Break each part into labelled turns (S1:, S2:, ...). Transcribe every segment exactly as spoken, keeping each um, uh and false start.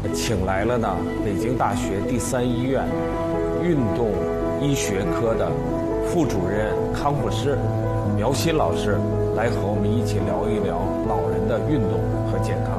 S1: 请来了呢北京大学第三医院运动医学科的副主任康复师苗鑫老师，来和我们一起聊一聊老人的运动和健康。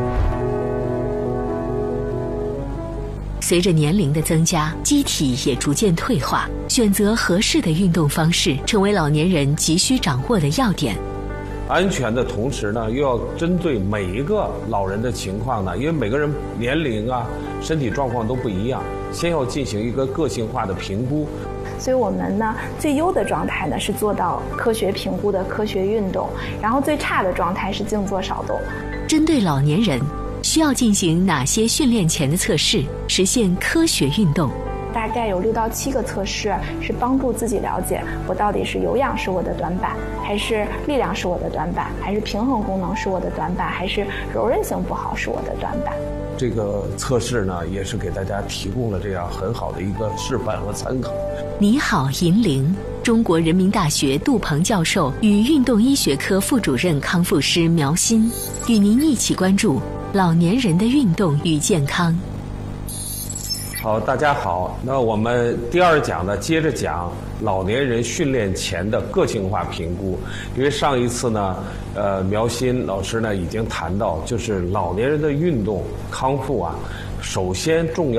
S2: 随着年龄的增加，机体也逐渐退化，选择合适的运动方式成为老年人急需掌握的要点。
S1: 安全的同时呢，又要针对每一个老人的情况呢，因为每个人年龄啊、身体状况都不一样，先要进行一个个性化的评估。
S3: 所以我们呢，最优的状态呢是做到科学评估的科学运动，然后最差的状态是静坐少动。
S2: 针对老年人，需要进行哪些训练前的测试，实现科学运动？
S3: 大概有六到七个测试是帮助自己了解我到底是有氧是我的短板，还是力量是我的短板，还是平衡功能是我的短板，还是柔韧性不好是我的短板。
S1: 这个测试呢，也是给大家提供了这样很好的一个示范和参考。
S2: 你好，银铃，中国人民大学杜鹏教授与运动医学科副主任康复师苗鑫，与您一起关注老年人的运动与健康。
S1: 好，大家好。那我们第二讲呢，接着讲老年人训练前的个性化评估。因为上一次呢，呃，苗鑫老师呢已经谈到，就是老年人的运动康复啊，首先重要